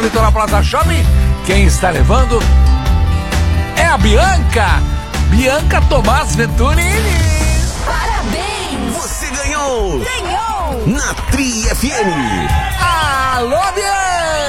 Litoral Plaza Shopping. Quem está levando é a Bianca Tomás Venturini. Parabéns! Você ganhou! Ganhou! Na Tri FM. Alô, Bianca!